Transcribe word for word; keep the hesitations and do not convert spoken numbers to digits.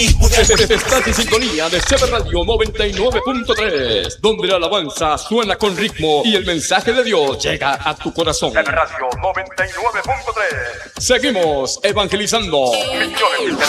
Estás en sintonía de C B Radio noventa y nueve punto tres, donde la alabanza suena con ritmo y el mensaje de Dios llega a tu corazón. C B Radio noventa y nueve punto tres. Seguimos evangelizando. Misiones